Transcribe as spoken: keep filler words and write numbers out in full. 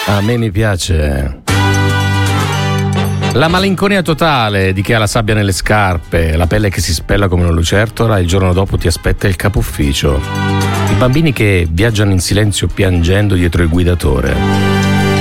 A me mi piace. La malinconia totale di chi ha la sabbia nelle scarpe, la pelle che si spella come una lucertola e il giorno dopo ti aspetta il capo ufficio. I bambini che viaggiano in silenzio piangendo dietro il guidatore.